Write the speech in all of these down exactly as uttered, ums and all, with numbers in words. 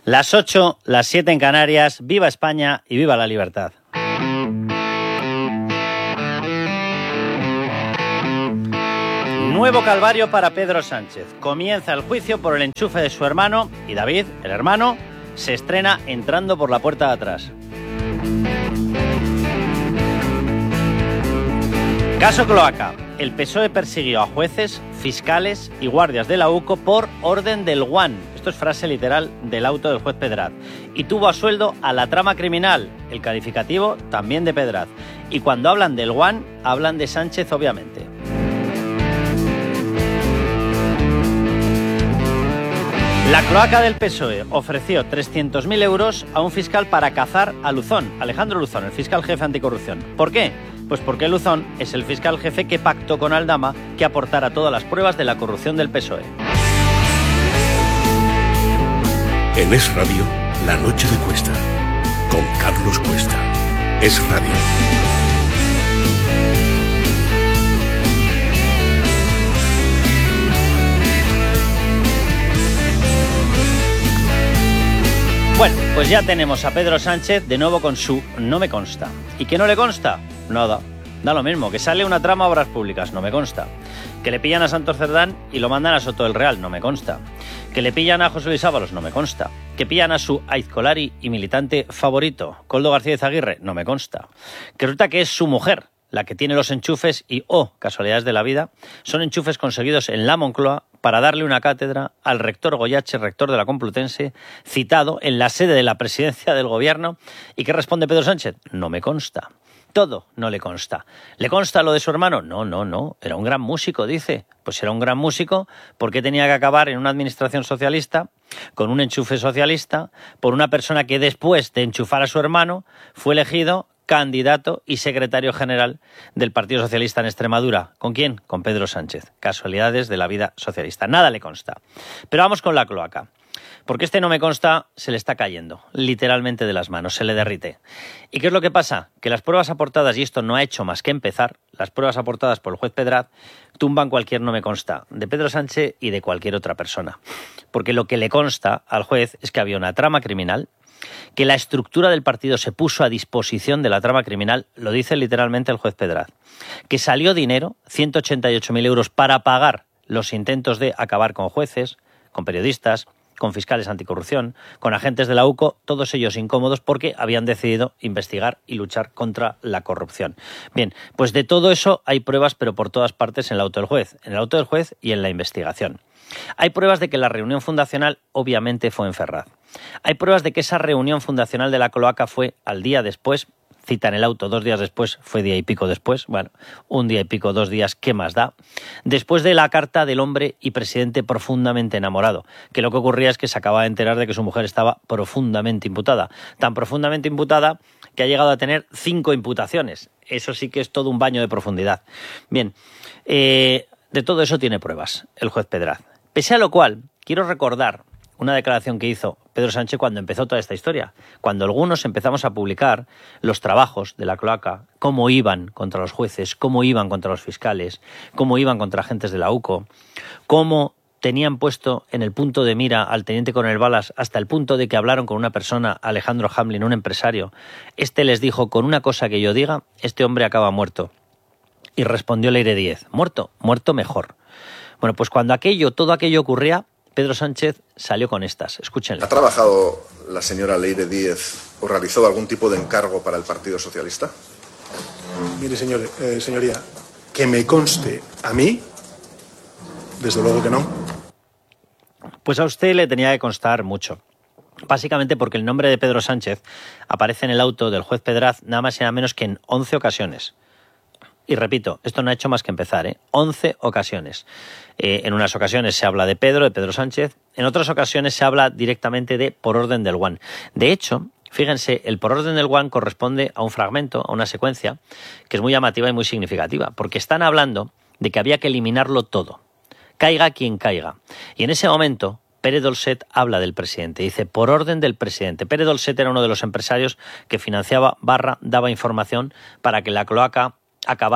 Las ocho, las siete en Canarias. ¡Viva España y viva la libertad! Nuevo calvario para Pedro Sánchez. Comienza el juicio por el enchufe de su hermano y David, el hermano, se estrena entrando por la puerta de atrás. Caso Cloaca. El P S O E persiguió a jueces, fiscales y guardias de la U C O por orden del Guan. Esto es frase literal del auto del juez Pedraz. Y tuvo a sueldo a la trama criminal, el calificativo también de Pedraz. Y cuando hablan del Guan, hablan de Sánchez, obviamente. La cloaca del P S O E ofreció trescientos mil euros a un fiscal para cazar a Luzón, Alejandro Luzón, el fiscal jefe anticorrupción. ¿Por qué? Pues porque Luzón es el fiscal jefe que pactó con Aldama que aportara todas las pruebas de la corrupción del P S O E. En Es Radio, La Noche de Cuesta, con Carlos Cuesta. Es Radio. Bueno, pues ya tenemos a Pedro Sánchez de nuevo con su no me consta. ¿Y qué no le consta? Nada. Da lo mismo, que sale una trama a obras públicas, no me consta. Que le pillan a Santos Cerdán y lo mandan a Soto del Real, no me consta. Que le pillan a José Luis Ábalos, no me consta. Que pillan a su aizkolari y militante favorito, Koldo García Izaguirre, no me consta. Que resulta que es su mujer la que tiene los enchufes y, oh, casualidades de la vida, son enchufes conseguidos en la Moncloa para darle una cátedra al rector Goyache, rector de la Complutense, citado en la sede de la presidencia del gobierno. ¿Y qué responde Pedro Sánchez? No me consta. Todo no le consta. ¿Le consta lo de su hermano? No, no, no. Era un gran músico, dice. Pues era un gran músico porque tenía que acabar en una administración socialista, con un enchufe socialista, por una persona que después de enchufar a su hermano fue elegido candidato y secretario general del Partido Socialista en Extremadura. ¿Con quién? Con Pedro Sánchez. Casualidades de la vida socialista. Nada le consta. Pero vamos con la cloaca. Porque este no me consta se le está cayendo, literalmente de las manos, se le derrite. ¿Y qué es lo que pasa? Que las pruebas aportadas, y esto no ha hecho más que empezar, las pruebas aportadas por el juez Pedraz tumban cualquier no me consta de Pedro Sánchez y de cualquier otra persona. Porque lo que le consta al juez es que había una trama criminal, que la estructura del partido se puso a disposición de la trama criminal, lo dice literalmente el juez Pedraz, que salió dinero, ciento ochenta y ocho mil euros, para pagar los intentos de acabar con jueces, con periodistas, con fiscales anticorrupción, con agentes de la U C O, todos ellos incómodos porque habían decidido investigar y luchar contra la corrupción. Bien, pues de todo eso hay pruebas, pero por todas partes en el auto del juez, en el auto del juez y en la investigación. Hay pruebas de que la reunión fundacional obviamente fue en Ferraz. Hay pruebas de que esa reunión fundacional de la cloaca fue al día después, cita en el auto, dos días después, fue día y pico después, bueno, un día y pico, dos días, ¿qué más da? Después de la carta del hombre y presidente profundamente enamorado, que lo que ocurría es que se acaba de enterar de que su mujer estaba profundamente imputada, tan profundamente imputada que ha llegado a tener cinco imputaciones. Eso sí que es todo un baño de profundidad. Bien, eh, de todo eso tiene pruebas el juez Pedraz. Pese a lo cual, quiero recordar una declaración que hizo Pedro Sánchez cuando empezó toda esta historia. Cuando algunos empezamos a publicar los trabajos de la cloaca, cómo iban contra los jueces, cómo iban contra los fiscales, cómo iban contra agentes de la U C O, cómo tenían puesto en el punto de mira al teniente coronel Balas hasta el punto de que hablaron con una persona, Alejandro Hamlin, un empresario. Este les dijo, con una cosa que yo diga, este hombre acaba muerto. Y respondió Leire Díez, muerto, muerto mejor. Bueno, pues cuando aquello, todo aquello ocurría, Pedro Sánchez salió con estas. Escúchenle. ¿Ha trabajado la señora Leire Díez o realizado algún tipo de encargo para el Partido Socialista? Mire, señor, eh, señoría, que me conste a mí, desde luego que no. Pues a usted le tenía que constar mucho. Básicamente porque el nombre de Pedro Sánchez aparece en el auto del juez Pedraz nada más y nada menos que en once ocasiones. Y repito, esto no ha hecho más que empezar, ¿eh? once ocasiones. Eh, en unas ocasiones se habla de Pedro, de Pedro Sánchez. En otras ocasiones se habla directamente de por orden del Guan. De hecho, fíjense, el por orden del Guan corresponde a un fragmento, a una secuencia, que es muy llamativa y muy significativa, porque están hablando de que había que eliminarlo todo. Caiga quien caiga. Y en ese momento, Pere Dolcet habla del presidente. Dice, por orden del presidente. Pere Dolcet era uno de los empresarios que financiaba barra, daba información para que la cloaca acabara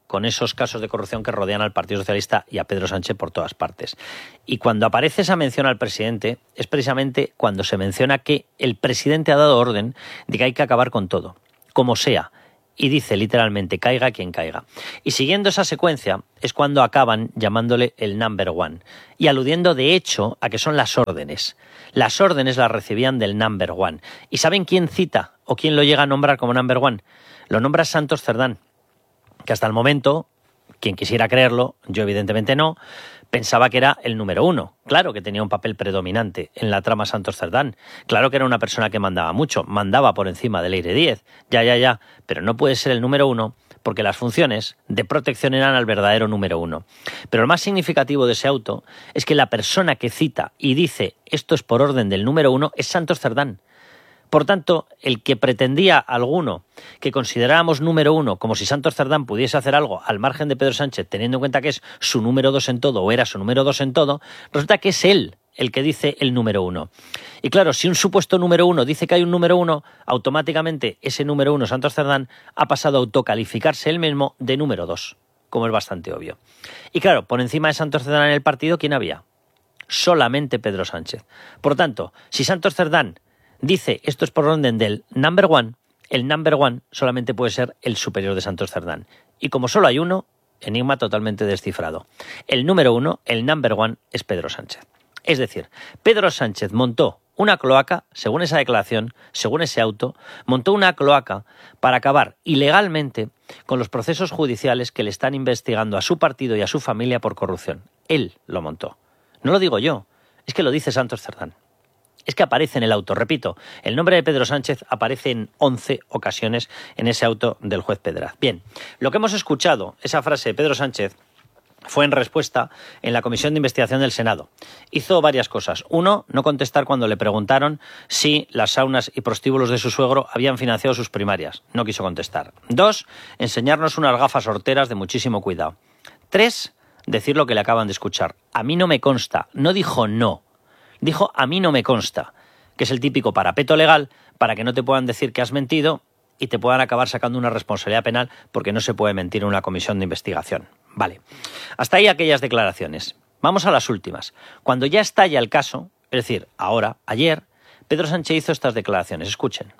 con esos casos de corrupción que rodean al Partido Socialista y a Pedro Sánchez por todas partes. Y cuando aparece esa mención al presidente, es precisamente cuando se menciona que el presidente ha dado orden de que hay que acabar con todo, como sea. Y dice literalmente, caiga quien caiga. Y siguiendo esa secuencia es cuando acaban llamándole el number one y aludiendo de hecho a que son las órdenes. Las órdenes las recibían del number one. ¿Y saben quién cita o quién lo llega a nombrar como number one? Lo nombra Santos Cerdán, que hasta el momento, quien quisiera creerlo, yo evidentemente no, pensaba que era el número uno. Claro que tenía un papel predominante en la trama Santos Cerdán. Claro que era una persona que mandaba mucho, mandaba por encima de Leire Díez. Ya, ya, ya, pero no puede ser el número uno porque las funciones de protección eran al verdadero número uno. Pero lo más significativo de ese auto es que la persona que cita y dice esto es por orden del número uno es Santos Cerdán. Por tanto, el que pretendía alguno que considerábamos número uno, como si Santos Cerdán pudiese hacer algo al margen de Pedro Sánchez, teniendo en cuenta que es su número dos en todo o era su número dos en todo, resulta que es él el que dice el número uno. Y claro, si un supuesto número uno dice que hay un número uno, automáticamente ese número uno, Santos Cerdán, ha pasado a autocalificarse él mismo de número dos, como es bastante obvio. Y claro, por encima de Santos Cerdán en el partido, ¿quién había? Solamente Pedro Sánchez. Por tanto, si Santos Cerdán dice esto es por orden del number one, el number one solamente puede ser el superior de Santos Cerdán. Y como solo hay uno, enigma totalmente descifrado. El número uno, el number one, es Pedro Sánchez. Es decir, Pedro Sánchez montó una cloaca, según esa declaración, según ese auto, montó una cloaca para acabar ilegalmente con los procesos judiciales que le están investigando a su partido y a su familia por corrupción. Él lo montó. No lo digo yo, es que lo dice Santos Cerdán. Es que aparece en el auto, repito, el nombre de Pedro Sánchez aparece en once ocasiones en ese auto del juez Pedraz. Bien, lo que hemos escuchado, esa frase de Pedro Sánchez, fue en respuesta en la Comisión de Investigación del Senado. Hizo varias cosas. Uno, no contestar cuando le preguntaron si las saunas y prostíbulos de su suegro habían financiado sus primarias. No quiso contestar. Dos, enseñarnos unas gafas horteras de muchísimo cuidado. Tres, decir lo que le acaban de escuchar. A mí no me consta. No dijo no. Dijo, a mí no me consta, que es el típico parapeto legal para que no te puedan decir que has mentido y te puedan acabar sacando una responsabilidad penal porque no se puede mentir en una comisión de investigación. Vale, hasta ahí aquellas declaraciones. Vamos a las últimas. Cuando ya estalla el caso, es decir, ahora, ayer, Pedro Sánchez hizo estas declaraciones. Escuchen.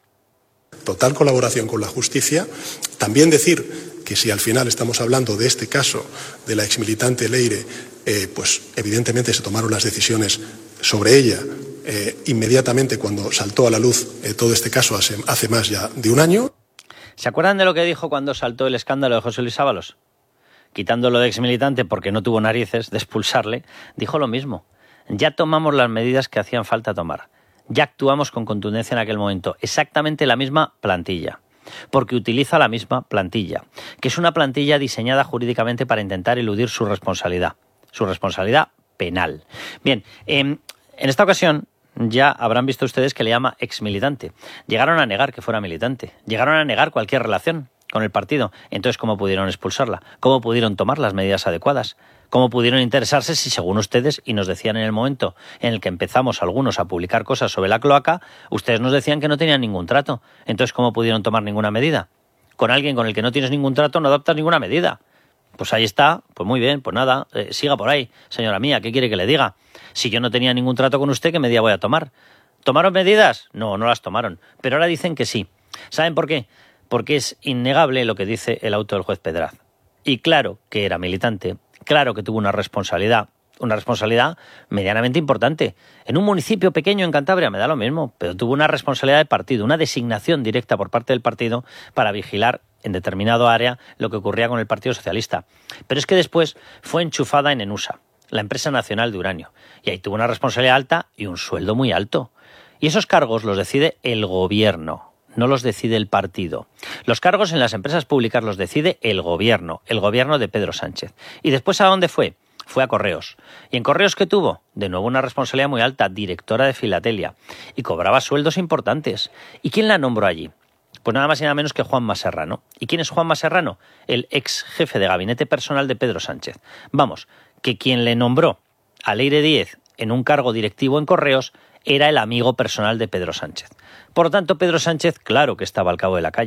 Total colaboración con la justicia. También decir que si al final estamos hablando de este caso de la exmilitante Leire, eh, pues evidentemente se tomaron las decisiones sobre ella eh, inmediatamente cuando saltó a la luz eh, todo este caso hace, hace más ya de un año. ¿Se acuerdan de lo que dijo cuando saltó el escándalo de José Luis Ábalos? Quitándolo de exmilitante porque no tuvo narices de expulsarle, dijo lo mismo. Ya tomamos las medidas que hacían falta tomar. Ya actuamos con contundencia en aquel momento. Exactamente la misma plantilla. Porque utiliza la misma plantilla, que es una plantilla diseñada jurídicamente para intentar eludir su responsabilidad. Su responsabilidad penal. Bien, eh, en esta ocasión ya habrán visto ustedes que le llama exmilitante. Llegaron a negar que fuera militante. Llegaron a negar cualquier relación con el partido. Entonces, ¿cómo pudieron expulsarla? ¿Cómo pudieron tomar las medidas adecuadas? ¿Cómo pudieron interesarse si, según ustedes, y nos decían en el momento en el que empezamos algunos a publicar cosas sobre la cloaca, ustedes nos decían que no tenían ningún trato? Entonces, ¿cómo pudieron tomar ninguna medida? Con alguien con el que no tienes ningún trato no adoptas ninguna medida. Pues ahí está, pues muy bien, pues nada, eh, siga por ahí. Señora mía, ¿qué quiere que le diga? Si yo no tenía ningún trato con usted, ¿qué medida voy a tomar? ¿Tomaron medidas? No, no las tomaron. Pero ahora dicen que sí. ¿Saben por qué? Porque es innegable lo que dice el auto del juez Pedraz. Y claro que era militante, claro que tuvo una responsabilidad, una responsabilidad medianamente importante. En un municipio pequeño en Cantabria me da lo mismo, pero tuvo una responsabilidad de partido, una designación directa por parte del partido para vigilar en determinado área lo que ocurría con el Partido Socialista. Pero es que después fue enchufada en ENUSA, la empresa nacional de uranio, y ahí tuvo una responsabilidad alta y un sueldo muy alto. Y esos cargos los decide el gobierno, no los decide el partido. Los cargos en las empresas públicas los decide el gobierno, el gobierno de Pedro Sánchez. ¿Y después a dónde fue? Fue a Correos. ¿Y en Correos qué tuvo? De nuevo una responsabilidad muy alta, directora de Filatelia. Y cobraba sueldos importantes. ¿Y quién la nombró allí? Pues nada más y nada menos que Juanma Serrano. ¿Y quién es Juanma Serrano? El ex jefe de gabinete personal de Pedro Sánchez. Vamos, que quien le nombró a Leire Díez en un cargo directivo en Correos era el amigo personal de Pedro Sánchez. Por lo tanto, Pedro Sánchez, claro que estaba al cabo de la calle.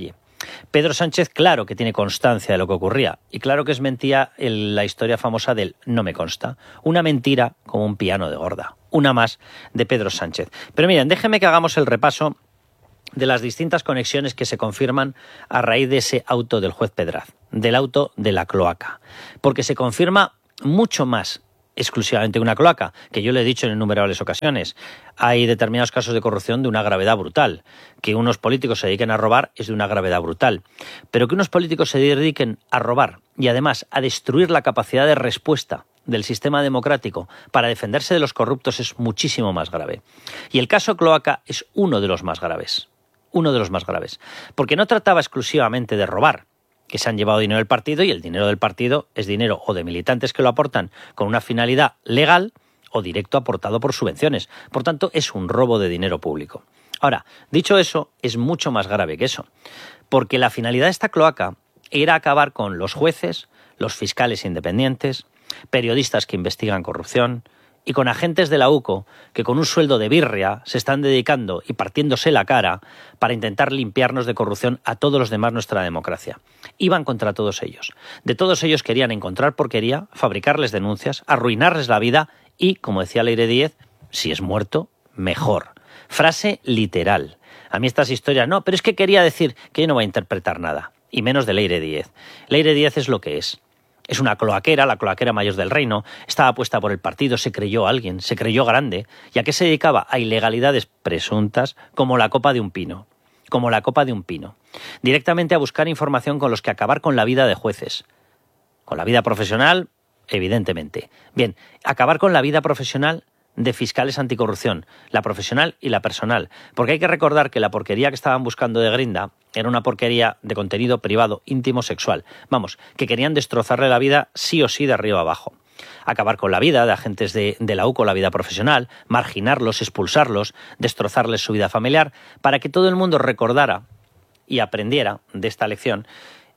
Pedro Sánchez, claro que tiene constancia de lo que ocurría, y claro que es mentira el, la historia famosa del no me consta. Una mentira como un piano de gorda. Una más de Pedro Sánchez. Pero miren, déjenme que hagamos el repaso de las distintas conexiones que se confirman a raíz de ese auto del juez Pedraz, del auto de la cloaca. Porque se confirma mucho más exclusivamente una cloaca, que yo le he dicho en innumerables ocasiones. Hay determinados casos de corrupción de una gravedad brutal. Que unos políticos se dediquen a robar es de una gravedad brutal. Pero que unos políticos se dediquen a robar y además a destruir la capacidad de respuesta del sistema democrático para defenderse de los corruptos es muchísimo más grave. Y el caso cloaca es uno de los más graves. Uno de los más graves. Porque no trataba exclusivamente de robar, que se han llevado dinero del partido, y el dinero del partido es dinero o de militantes que lo aportan con una finalidad legal o directo aportado por subvenciones. Por tanto, es un robo de dinero público. Ahora, dicho eso, es mucho más grave que eso, porque la finalidad de esta cloaca era acabar con los jueces, los fiscales independientes, periodistas que investigan corrupción, y con agentes de la UCO que con un sueldo de birria se están dedicando y partiéndose la cara para intentar limpiarnos de corrupción a todos los demás nuestra democracia. Iban contra todos ellos. De todos ellos querían encontrar porquería, fabricarles denuncias, arruinarles la vida y, como decía Leire Díez, si es muerto, mejor. Frase literal. A mí estas historias, no, pero es que quería decir que yo no voy a interpretar nada, y menos de Leire Díez. Leire Díez es lo que es. Es una cloaquera, la cloaquera mayor del reino, estaba puesta por el partido, se creyó alguien, se creyó grande, y a qué se dedicaba a ilegalidades presuntas como la copa de un pino, como la copa de un pino. Directamente a buscar información con los que acabar con la vida de jueces. Con la vida profesional, evidentemente. Bien, acabar con la vida profesional de fiscales anticorrupción, la profesional y la personal. Porque hay que recordar que la porquería que estaban buscando de Grinda era una porquería de contenido privado, íntimo, sexual. Vamos, que querían destrozarle la vida sí o sí de arriba abajo. Acabar con la vida de agentes de, de la UCO, la vida profesional, marginarlos, expulsarlos, destrozarles su vida familiar, para que todo el mundo recordara y aprendiera de esta lección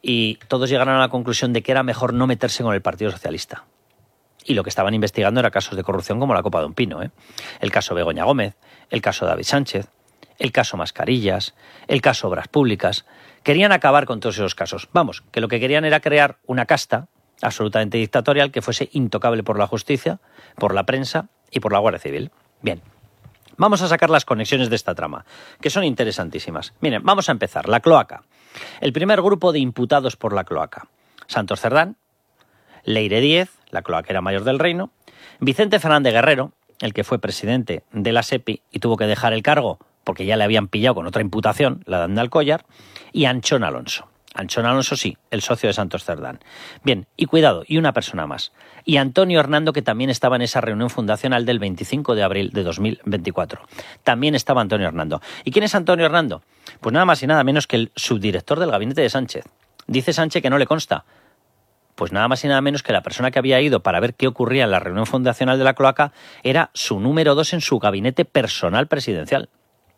y todos llegaran a la conclusión de que era mejor no meterse con el Partido Socialista. Y lo que estaban investigando era casos de corrupción como la copa de un pino, ¿eh? El caso Begoña Gómez, el caso David Sánchez, el caso Mascarillas, el caso Obras Públicas. Querían acabar con todos esos casos. Vamos, que lo que querían era crear una casta absolutamente dictatorial que fuese intocable por la justicia, por la prensa y por la Guardia Civil. Bien, vamos a sacar las conexiones de esta trama, que son interesantísimas. Miren, vamos a empezar. La cloaca. El primer grupo de imputados por la cloaca. Santos Cerdán, Leire Díez, la cloaquera mayor del reino, Vicente Fernández Guerrero, el que fue presidente de la SEPI y tuvo que dejar el cargo porque ya le habían pillado con otra imputación, la de Andalcollar, y Anchón Alonso. Anchón Alonso sí, el socio de Santos Cerdán. Bien, y cuidado, y una persona más. Y Antonio Hernando, que también estaba en esa reunión fundacional del veinticinco de abril de dos mil veinticuatro. También estaba Antonio Hernando. ¿Y quién es Antonio Hernando? Pues nada más y nada menos que el subdirector del gabinete de Sánchez. Dice Sánchez que no le consta. Pues nada más y nada menos que la persona que había ido para ver qué ocurría en la reunión fundacional de la cloaca era su número dos en su gabinete personal presidencial.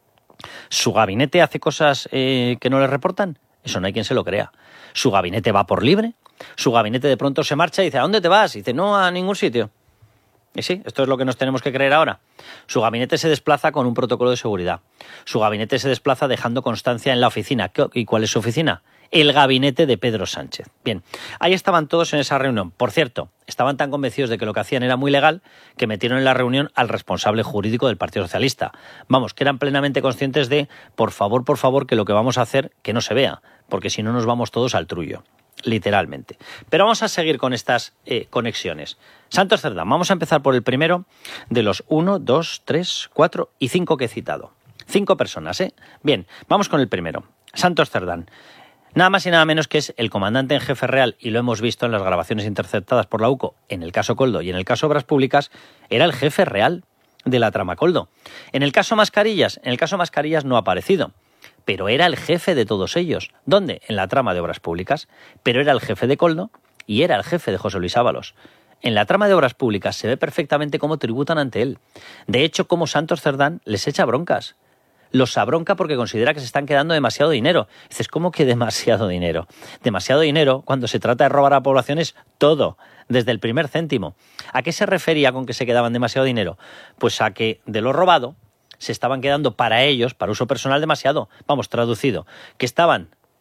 ¿Su gabinete hace cosas eh, que no le reportan? Eso no hay quien se lo crea. ¿Su gabinete va por libre? ¿Su gabinete de pronto se marcha y dice, ¿a dónde te vas? Y dice, no, a ningún sitio. Y sí, esto es lo que nos tenemos que creer ahora. Su gabinete se desplaza con un protocolo de seguridad. Su gabinete se desplaza dejando constancia en la oficina. ¿Y cuál es su oficina? El gabinete de Pedro Sánchez. Bien, ahí estaban todos en esa reunión. Por cierto, estaban tan convencidos de que lo que hacían era muy legal que metieron en la reunión al responsable jurídico del Partido Socialista. Vamos, que eran plenamente conscientes de, por favor, por favor, que lo que vamos a hacer, que no se vea, porque si no nos vamos todos al trullo, literalmente. Pero vamos a seguir con estas eh, conexiones. Santos Cerdán, vamos a empezar por el primero de los uno, dos, tres, cuatro y cinco que he citado. Cinco personas, ¿eh? Bien, vamos con el primero. Santos Cerdán. Nada más y nada menos que es el comandante en jefe real, y lo hemos visto en las grabaciones interceptadas por la UCO, en el caso Koldo y en el caso Obras Públicas, era el jefe real de la trama Koldo. En el caso Mascarillas, en el caso Mascarillas no ha aparecido, pero era el jefe de todos ellos. ¿Dónde? En la trama de Obras Públicas, pero era el jefe de Koldo y era el jefe de José Luis Ábalos. En la trama de Obras Públicas se ve perfectamente cómo tributan ante él. De hecho, cómo Santos Cerdán les echa broncas. Los abronca porque considera que se están quedando demasiado dinero. Dices, ¿cómo que demasiado dinero? Demasiado dinero, cuando se trata de robar a la población, es todo, desde el primer céntimo. ¿A qué se refería con que se quedaban demasiado dinero? Pues a que de lo robado se estaban quedando para ellos, para uso personal, demasiado. Vamos, traducido, que estaban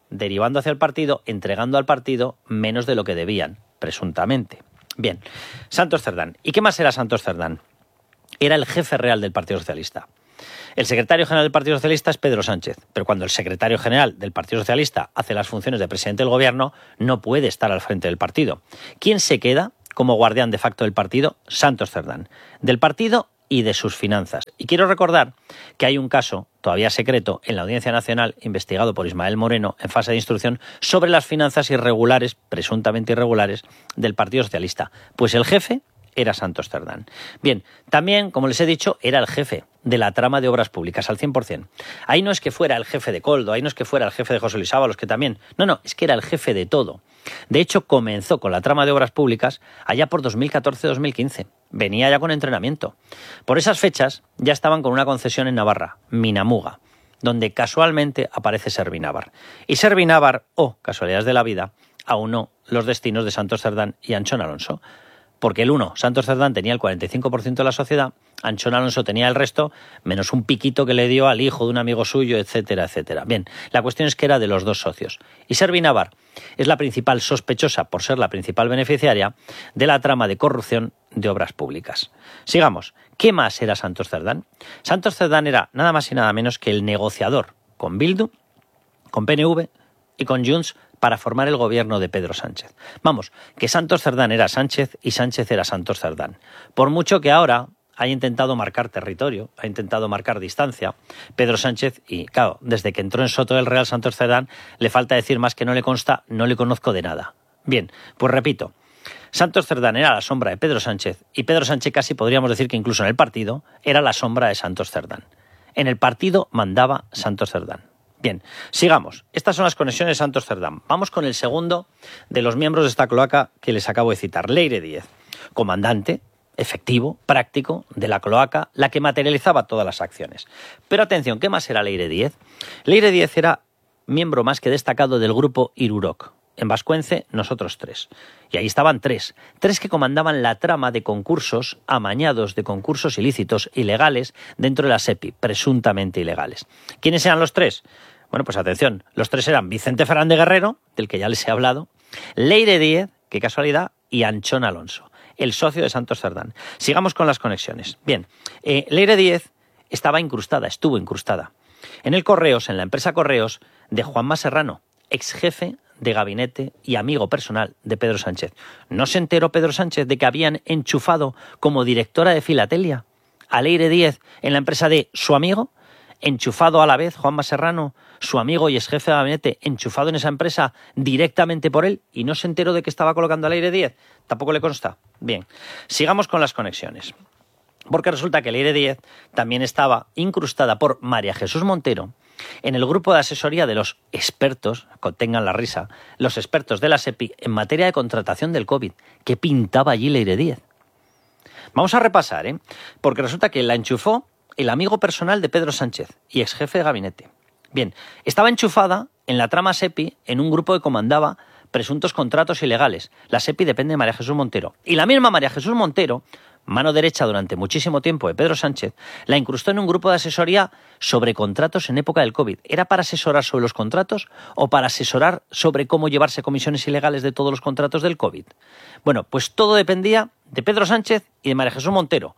derivando hacia el partido, entregando al partido menos de lo que debían, presuntamente. Bien, Santos Cerdán. ¿Y qué más era Santos Cerdán? Era el jefe real del Partido Socialista. El secretario general del Partido Socialista es Pedro Sánchez, pero cuando el secretario general del Partido Socialista hace las funciones de presidente del gobierno, no puede estar al frente del partido. ¿Quién se queda como guardián de facto del partido? Santos Cerdán. Del partido y de sus finanzas. Y quiero recordar que hay un caso, todavía secreto, en la Audiencia Nacional, investigado por Ismael Moreno, en fase de instrucción, sobre las finanzas irregulares, presuntamente irregulares, del Partido Socialista. Pues el jefe era Santos Cerdán. Bien, también, como les he dicho, era el jefe de la trama de obras públicas, al cien por cien. Ahí no es que fuera el jefe de Coldo, ahí no es que fuera el jefe de José Luis Ábalos, que también... No, no, es que era el jefe de todo. De hecho, comenzó con la trama de obras públicas allá por dos mil catorce dos mil quince. Venía ya con entrenamiento. Por esas fechas ya estaban con una concesión en Navarra, Minamuga, donde casualmente aparece Servinávar. Y Servinávar, o oh, casualidades de la vida, aunó los destinos de Santos Cerdán y Anchón Alonso. Porque el uno, Santos Cerdán, tenía el cuarenta y cinco por ciento de la sociedad, Anchón Alonso tenía el resto, menos un piquito que le dio al hijo de un amigo suyo, etcétera, etcétera. Bien, la cuestión es que era de los dos socios. Y Servinávar es la principal sospechosa, por ser la principal beneficiaria, de la trama de corrupción de obras públicas. Sigamos. ¿Qué más era Santos Cerdán? Santos Cerdán era nada más y nada menos que el negociador con Bildu, con P N V y con Junts para formar el gobierno de Pedro Sánchez. Vamos, que Santos Cerdán era Sánchez y Sánchez era Santos Cerdán. Por mucho que ahora haya intentado marcar territorio, ha intentado marcar distancia, Pedro Sánchez, y claro, desde que entró en Soto del Real Santos Cerdán, le falta decir más que no le consta, no le conozco de nada. Bien, pues repito, Santos Cerdán era la sombra de Pedro Sánchez y Pedro Sánchez casi podríamos decir que incluso en el partido era la sombra de Santos Cerdán. En el partido mandaba Santos Cerdán. Bien, sigamos. Estas son las conexiones de Santos Cerdán. Vamos con el segundo de los miembros de esta cloaca que les acabo de citar, Leire Díez, comandante efectivo, práctico, de la cloaca, la que materializaba todas las acciones. Pero atención, ¿qué más era Leire Díez? Leire Díez era miembro más que destacado del grupo Iruroc. En Vascuence, nosotros tres. Y ahí estaban tres. Tres que comandaban la trama de concursos amañados, de concursos ilícitos, ilegales, dentro de la SEPI, presuntamente ilegales. ¿Quiénes eran los tres? Bueno, pues atención. Los tres eran Vicente Fernández Guerrero, del que ya les he hablado, Leire Díez, qué casualidad, y Anchón Alonso, el socio de Santos Cerdán. Sigamos con las conexiones. Bien, eh, Leire Díez estaba incrustada, estuvo incrustada, en el Correos, en la empresa Correos, de Juanma Serrano, ex jefe de gabinete y amigo personal de Pedro Sánchez. ¿No se enteró Pedro Sánchez de que habían enchufado como directora de Filatelia a Leire Díez en la empresa de su amigo? Enchufado a la vez Juanma Serrano, su amigo y ex jefe de gabinete, enchufado en esa empresa directamente por él, y no se enteró de que estaba colocando a Leire Díez. Tampoco le consta. Bien, sigamos con las conexiones. Porque resulta que Leire Díez también estaba incrustada por María Jesús Montero en el grupo de asesoría de los expertos, contengan la risa, los expertos de la SEPI en materia de contratación del COVID. ¿Qué pintaba allí Leire Díez? Vamos a repasar, ¿eh? Porque resulta que la enchufó el amigo personal de Pedro Sánchez y ex jefe de gabinete. Bien, estaba enchufada en la trama SEPI en un grupo que comandaba presuntos contratos ilegales. La SEPI depende de María Jesús Montero. Y la misma María Jesús Montero, mano derecha durante muchísimo tiempo de Pedro Sánchez, la incrustó en un grupo de asesoría sobre contratos en época del COVID. ¿Era para asesorar sobre los contratos o para asesorar sobre cómo llevarse comisiones ilegales de todos los contratos del COVID? Bueno, pues todo dependía de Pedro Sánchez y de María Jesús Montero.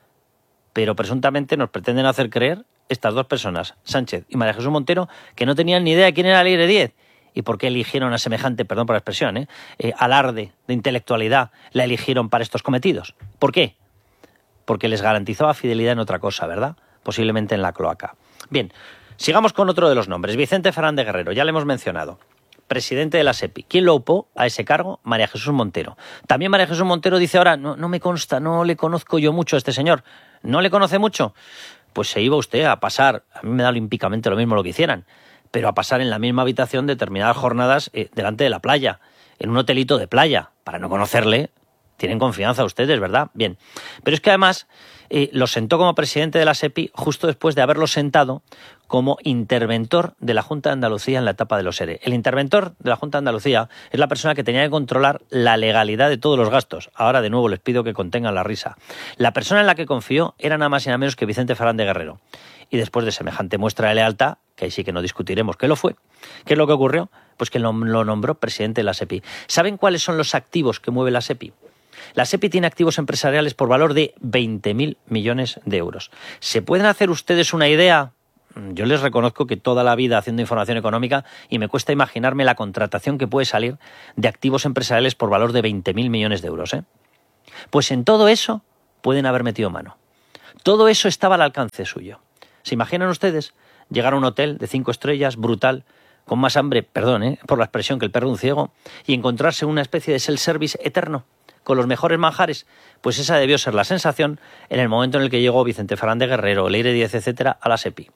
Pero presuntamente nos pretenden hacer creer estas dos personas, Sánchez y María Jesús Montero, que no tenían ni idea de quién era Leire Díez. ¿Y por qué eligieron a semejante, perdón por la expresión, eh, eh, alarde de intelectualidad, la eligieron para estos cometidos? ¿Por qué? Porque les garantizaba fidelidad en otra cosa, ¿verdad? Posiblemente en la cloaca. Bien, sigamos con otro de los nombres. Vicente Fernández Guerrero, ya le hemos mencionado. Presidente de la SEPI. ¿Quién lo upó a ese cargo? María Jesús Montero. También María Jesús Montero dice ahora, no, no me consta, no le conozco yo mucho a este señor. ¿No le conoce mucho? Pues se iba usted a pasar, a mí me da olímpicamente lo mismo lo que hicieran, pero a pasar en la misma habitación determinadas jornadas eh, delante de la playa, en un hotelito de playa, para no conocerle. Tienen confianza ustedes, ¿verdad? Bien. Pero es que además eh, lo sentó como presidente de la SEPI justo después de haberlo sentado como interventor de la Junta de Andalucía en la etapa de los ERE. El interventor de la Junta de Andalucía es la persona que tenía que controlar la legalidad de todos los gastos. Ahora, de nuevo, les pido que contengan la risa. La persona en la que confió era nada más y nada menos que Vicente Fernández Guerrero. Y después de semejante muestra de lealtad, que ahí sí que no discutiremos qué lo fue, ¿qué es lo que ocurrió? Pues que lo, lo nombró presidente de la SEPI. ¿Saben cuáles son los activos que mueve la SEPI? La SEPI tiene activos empresariales por valor de veinte mil millones de euros. ¿Se pueden hacer ustedes una idea? Yo les reconozco que toda la vida haciendo información económica y me cuesta imaginarme la contratación que puede salir de activos empresariales por valor de veinte mil millones de euros, ¿eh? Pues en todo eso pueden haber metido mano. Todo eso estaba al alcance suyo. ¿Se imaginan ustedes llegar a un hotel de cinco estrellas, brutal, con más hambre, perdón, ¿eh? por la expresión, que el perro de un ciego, y encontrarse una especie de self-service eterno, con los mejores manjares? Pues esa debió ser la sensación en el momento en el que llegó Vicente Fernández Guerrero, Leire Díez, etcétera, a la SEPI.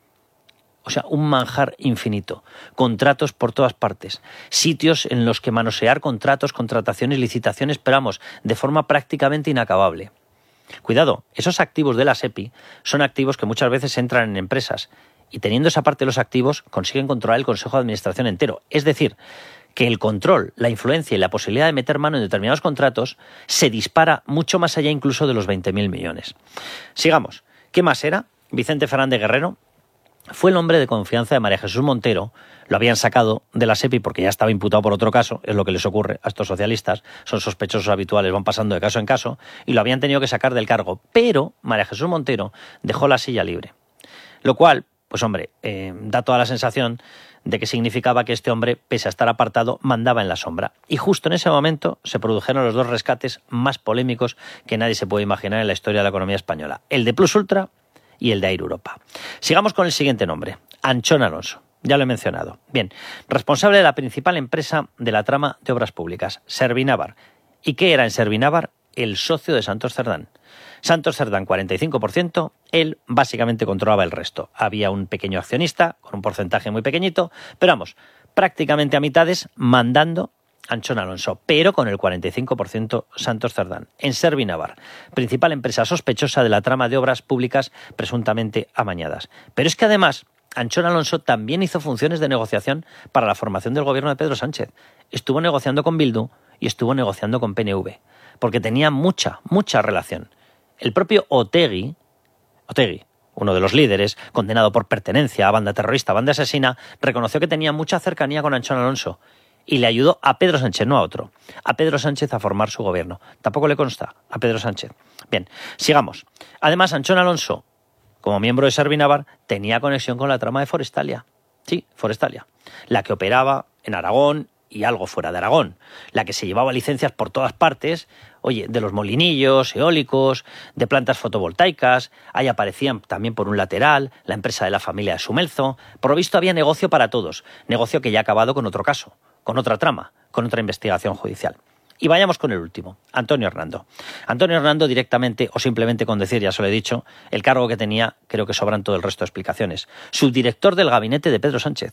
O sea, un manjar infinito, contratos por todas partes, sitios en los que manosear contratos, contrataciones, licitaciones, pero vamos, de forma prácticamente inacabable. Cuidado, esos activos de la SEPI son activos que muchas veces entran en empresas y teniendo esa parte de los activos consiguen controlar el Consejo de Administración entero. Es decir, que el control, la influencia y la posibilidad de meter mano en determinados contratos se dispara mucho más allá incluso de los veinte mil millones. Sigamos. ¿Qué más era? Vicente Fernández Guerrero fue el hombre de confianza de María Jesús Montero. Lo habían sacado de la SEPI porque ya estaba imputado por otro caso, es lo que les ocurre a estos socialistas, son sospechosos habituales, van pasando de caso en caso, y lo habían tenido que sacar del cargo. Pero María Jesús Montero dejó la silla libre, lo cual, pues hombre, eh, da toda la sensación de que significaba que este hombre, pese a estar apartado, mandaba en la sombra. Y justo en ese momento se produjeron los dos rescates más polémicos que nadie se puede imaginar en la historia de la economía española, el de Plus Ultra y el de Air Europa. Sigamos con el siguiente nombre, Anchón Alonso. Ya lo he mencionado. Bien, responsable de la principal empresa de la trama de obras públicas, Servinavar. ¿Y qué era en Servinavar? El socio de Santos Cerdán. Santos Cerdán, cuarenta y cinco por ciento, él básicamente controlaba el resto. Había un pequeño accionista, con un porcentaje muy pequeñito, pero vamos, prácticamente a mitades, mandando Anchón Alonso, pero con el cuarenta y cinco por ciento Santos Cerdán, en Servinavar, principal empresa sospechosa de la trama de obras públicas presuntamente amañadas. Pero es que además, Anchón Alonso también hizo funciones de negociación para la formación del gobierno de Pedro Sánchez. Estuvo negociando con Bildu y estuvo negociando con P N V, porque tenía mucha, mucha relación. El propio Otegi, Otegi, uno de los líderes, condenado por pertenencia a banda terrorista, banda asesina, reconoció que tenía mucha cercanía con Anchón Alonso y le ayudó a Pedro Sánchez, no a otro, a Pedro Sánchez a formar su gobierno. Tampoco le consta a Pedro Sánchez. Bien, sigamos. Además, Anchón Alonso, como miembro de Servinavar, tenía conexión con la trama de Forestalia. Sí, Forestalia. La que operaba en Aragón y algo fuera de Aragón. La que se llevaba licencias por todas partes, oye, de los molinillos, eólicos, de plantas fotovoltaicas. Ahí aparecían también por un lateral la empresa de la familia de Sumelzo. Por lo visto había negocio para todos. Negocio que ya ha acabado con otro caso, con otra trama, con otra investigación judicial. Y vayamos con el último, Antonio Hernando. Antonio Hernando directamente, o simplemente con decir, ya se lo he dicho, el cargo que tenía, creo que sobran todo el resto de explicaciones. Subdirector del gabinete de Pedro Sánchez.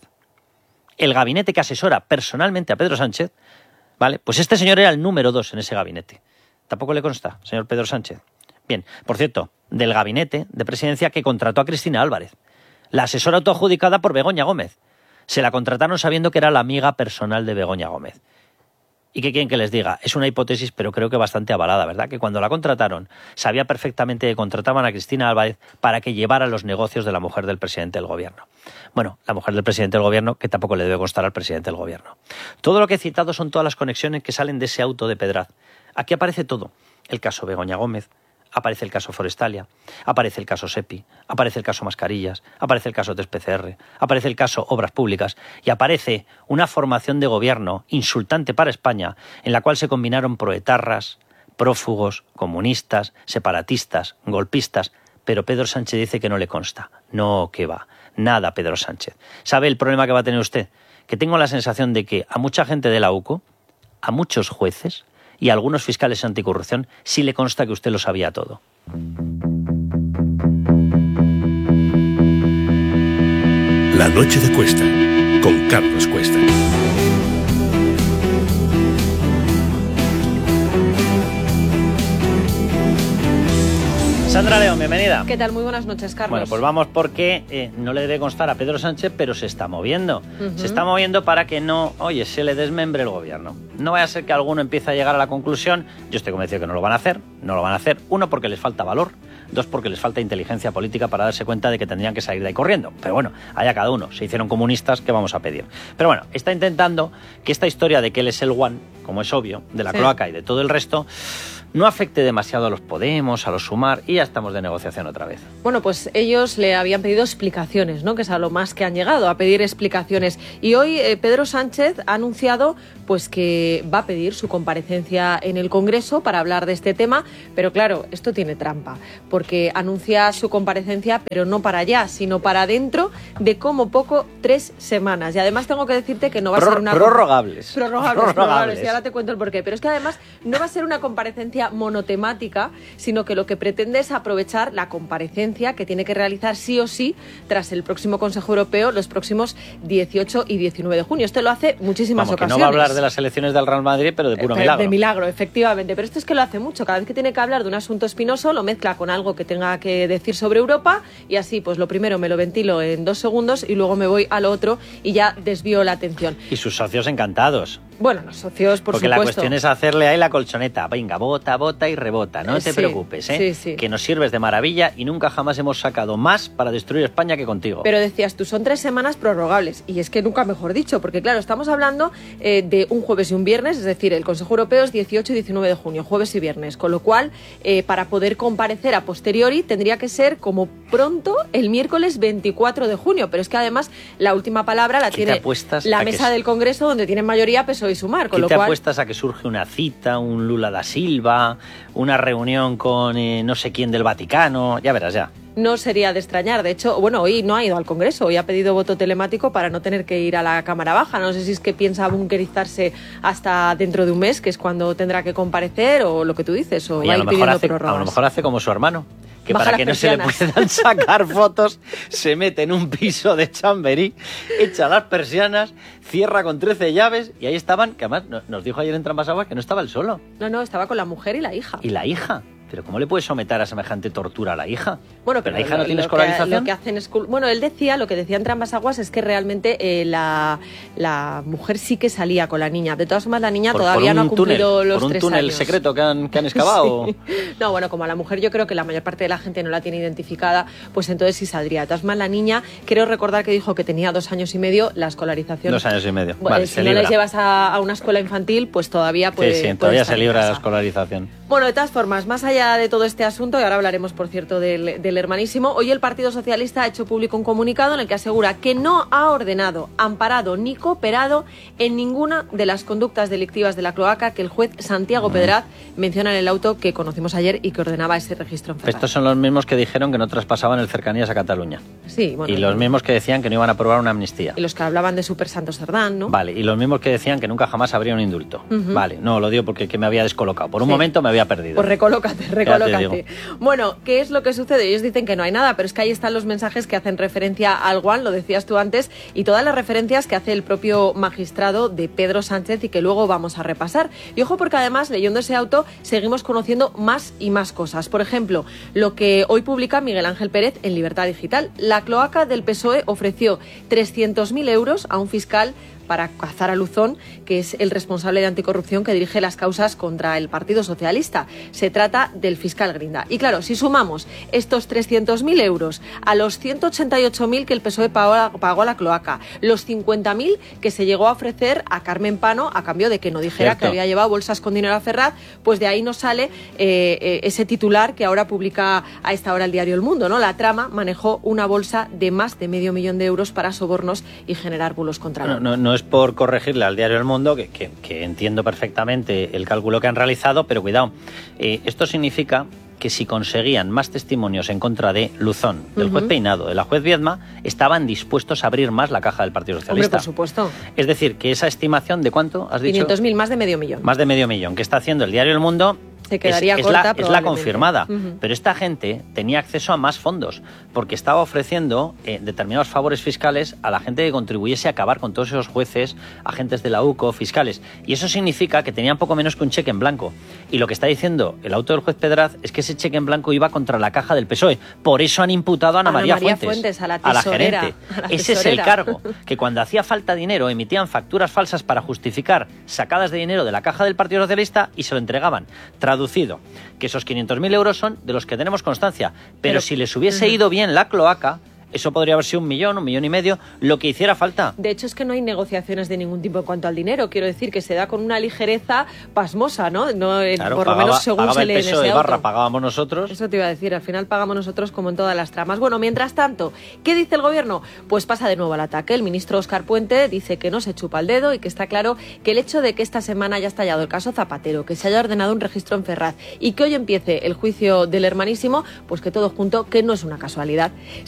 El gabinete que asesora personalmente a Pedro Sánchez, ¿vale? Pues este señor era el número dos en ese gabinete. Tampoco le consta, señor Pedro Sánchez. Bien, por cierto, del gabinete de presidencia que contrató a Cristina Álvarez, la asesora autoadjudicada por Begoña Gómez. Se la contrataron sabiendo que era la amiga personal de Begoña Gómez. ¿Y qué quieren que les diga? Es una hipótesis, pero creo que bastante avalada, ¿verdad? Que cuando la contrataron, sabía perfectamente que contrataban a Cristina Álvarez para que llevara los negocios de la mujer del presidente del gobierno. Bueno, la mujer del presidente del gobierno, que tampoco le debe constar al presidente del gobierno. Todo lo que he citado son todas las conexiones que salen de ese auto de Pedraz. Aquí aparece todo. El caso Begoña Gómez, aparece el caso Forestalia, aparece el caso SEPI, aparece el caso Mascarillas, aparece el caso test P C R, aparece el caso Obras Públicas y aparece una formación de gobierno insultante para España en la cual se combinaron proetarras, prófugos, comunistas, separatistas, golpistas, pero Pedro Sánchez dice que no le consta. No, que va. Nada, Pedro Sánchez. ¿Sabe el problema que va a tener usted? Que tengo la sensación de que a mucha gente de la U C O, a muchos jueces y a algunos fiscales anticorrupción sí le consta que usted lo sabía todo. La noche de Cuesta, con Carlos Cuesta. Sandra León, bienvenida. ¿Qué tal? Muy buenas noches, Carlos. Bueno, pues vamos porque eh, no le debe constar a Pedro Sánchez, pero se está moviendo. Uh-huh. Se está moviendo para que no, oye, se le desmembre el gobierno. No vaya a ser que alguno empiece a llegar a la conclusión, yo estoy convencido que no lo van a hacer, no lo van a hacer. Uno, porque les falta valor. dos porque les falta inteligencia política para darse cuenta de que tendrían que salir de ahí corriendo. Pero bueno, allá cada uno, se hicieron comunistas, ¿qué vamos a pedir? Pero bueno, está intentando que esta historia de que él es el one, como es obvio, de la sí. cloaca y de todo el resto, no afecte demasiado a los Podemos, a los Sumar, y ya estamos de negociación otra vez. Bueno, pues ellos le habían pedido explicaciones, ¿no? Que es a lo más que han llegado, a pedir explicaciones. Y hoy eh, Pedro Sánchez ha anunciado pues que va a pedir su comparecencia en el Congreso para hablar de este tema, pero claro, esto tiene trampa, porque anuncia su comparecencia, pero no para allá, sino para dentro de como poco tres semanas. Y además tengo que decirte que no va Pro, a ser una... Prorrogables. Prorrogables, prorrogables. prorrogables. Y ahora te cuento el porqué. Pero es que además no va a ser una comparecencia monotemática, sino que lo que pretende es aprovechar la comparecencia que tiene que realizar sí o sí tras el próximo Consejo Europeo los próximos dieciocho y diecinueve de junio. Esto lo hace muchísimas Vamos, ocasiones. Que no va a hablar de las elecciones del Real Madrid, pero de puro pero milagro. De milagro, efectivamente. Pero esto es que lo hace mucho. Cada vez que tiene que hablar de un asunto espinoso, lo mezcla con algo que tenga que decir sobre Europa y así, pues lo primero me lo ventilo en dos segundos y luego me voy a lo otro y ya desvío la atención. Y sus socios encantados. Bueno, los socios, por Porque supuesto. la cuestión es hacerle ahí la colchoneta. Venga, bota, bota y rebota. No Eh, te sí, preocupes, ¿eh? sí, sí. Que nos sirves de maravilla y nunca jamás hemos sacado más para destruir España que contigo. Pero decías tú, son tres semanas prorrogables. Y es que nunca mejor dicho, porque claro, estamos hablando eh, de un jueves y un viernes, es decir, el Consejo Europeo es dieciocho y diecinueve de junio, jueves y viernes. Con lo cual, eh, para poder comparecer a posteriori, tendría que ser como pronto el miércoles veinticuatro de junio. Pero es que además la última palabra la tiene la mesa del Congreso, donde tienen mayoría P S O E y Sumar. Con lo cual, apuestas a que surge una cita, un Lula da Silva, una reunión con eh, no sé quién del Vaticano, ya verás ya. No sería de extrañar. De hecho, bueno, hoy no ha ido al Congreso, hoy ha pedido voto telemático para no tener que ir a la Cámara Baja. No sé si es que piensa bunkerizarse hasta dentro de un mes, que es cuando tendrá que comparecer, o lo que tú dices, o y va a, a lo ir mejor pidiendo hace, prórrogas. a lo mejor hace como su hermano, que Baja para que no persianas. se le puedan sacar fotos, se mete en un piso de Chamberí, echa las persianas, cierra con trece llaves, y ahí estaban, que además nos dijo ayer en Trampas Aguas que no estaba él solo. No, no, estaba con la mujer y la hija. ¿Y la hija? ¿Pero cómo le puedes someter a semejante tortura a la hija? Bueno, pero, pero la hija lo, no tiene lo escolarización. Que, lo que hacen es, bueno, él decía, lo que decía en Trampas Aguas es que realmente eh, la, la mujer sí que salía con la niña. De todas formas, la niña por, todavía por no ha cumplido túnel, los por un tres túnel años. secreto que han, que han excavado. Sí. No, bueno, como a la mujer yo creo que la mayor parte de la gente no la tiene identificada, pues entonces sí saldría. De todas formas, la niña, creo recordar que dijo que tenía dos años y medio, la escolarización. Dos años y medio. Bueno, vale, si se no libra. les llevas a, a una escuela infantil, pues todavía puede. Sí, sí, puede todavía estar se en libra casa. la escolarización. Bueno, de todas formas, más allá de todo este asunto, y ahora hablaremos, por cierto, del, del hermanísimo, hoy el Partido Socialista ha hecho público un comunicado en el que asegura que no ha ordenado, amparado ni cooperado en ninguna de las conductas delictivas de la cloaca que el juez Santiago Pedraz menciona en el auto que conocimos ayer y que ordenaba ese registro en Ferraz. Estos son los mismos que dijeron que no traspasaban el cercanías a Cataluña. Sí, bueno. Y los mismos que decían que no iban a aprobar una amnistía. Y los que hablaban de Super Santo Serdán, ¿no? Vale, y los mismos que decían que nunca jamás habría un indulto. Uh-huh. Vale, no, lo digo porque que me había descolocado. Por un Sí. momento me había perdido. Pues recolócate, recolócate. digo. Bueno, ¿qué es lo que sucede? Ellos dicen que no hay nada, pero es que ahí están los mensajes que hacen referencia al One, lo decías tú antes, y todas las referencias que hace el propio magistrado de Pedro Sánchez y que luego vamos a repasar. Y ojo porque además, leyendo ese auto, seguimos conociendo más y más cosas. Por ejemplo, lo que hoy publica Miguel Ángel Pérez en Libertad Digital. La cloaca del P S O E ofreció trescientos mil euros a un fiscal para cazar a Luzón, que es el responsable de anticorrupción que dirige las causas contra el Partido Socialista. Se trata del fiscal Grinda. Y claro, si sumamos estos trescientos mil euros a los ciento ochenta y ocho mil que el P S O E pagó a, pagó a la cloaca, los cincuenta mil que se llegó a ofrecer a Carmen Pano a cambio de que no dijera Cierto. que había llevado bolsas con dinero a Ferraz, pues de ahí nos sale eh, eh, ese titular que ahora publica a esta hora el diario El Mundo, ¿no? La trama manejó una bolsa de más de medio millón de euros para sobornos y generar bulos contra No, la no, no es por corregirle al diario El Mundo, que, que, que entiendo perfectamente el cálculo que han realizado, pero cuidado, eh, esto significa que si conseguían más testimonios en contra de Luzón, del juez Uh-huh. Peinado, de la juez Viedma, estaban dispuestos a abrir más la caja del Partido Hombre, Socialista. por supuesto. Es decir, que esa estimación de ¿cuánto has dicho? quinientos mil, más de medio millón. Más de medio millón que está haciendo el diario El Mundo. Se quedaría es, es corta, la, es la probablemente. confirmada. Uh-huh. Pero esta gente tenía acceso a más fondos porque estaba ofreciendo eh, determinados favores fiscales a la gente que contribuyese a acabar con todos esos jueces, agentes de la U C O, fiscales. Y eso significa que tenían poco menos que un cheque en blanco. Y lo que está diciendo el auto del juez Pedraz es que ese cheque en blanco iba contra la caja del P S O E. Por eso han imputado a Ana, Ana María, María Fuentes, Fuentes, a la a la tesorera, gerente. a la Ese es el tesorera. cargo. Que cuando hacía falta dinero emitían facturas falsas para justificar sacadas de dinero de la caja del Partido Socialista y se lo entregaban. Traducido deducido que esos quinientos mil euros son de los que tenemos constancia. Pero, Pero si les hubiese uh-huh. ido bien la cloaca, eso podría haber sido un millón, un millón y medio, lo que hiciera falta. De hecho, es que no hay negociaciones de ningún tipo en cuanto al dinero. Quiero decir que se da con una ligereza pasmosa, ¿no? no claro, por pagaba, lo menos según se lee en ese el peso de barra, auto. pagábamos nosotros. Eso te iba a decir, al final pagamos nosotros como en todas las tramas. Bueno, mientras tanto, ¿qué dice el gobierno? Pues pasa de nuevo al ataque. El ministro Óscar Puente dice que no se chupa el dedo y que está claro que el hecho de que esta semana haya estallado el caso Zapatero, que se haya ordenado un registro en Ferraz y que hoy empiece el juicio del hermanísimo, pues que todo junto, que no es una casualidad.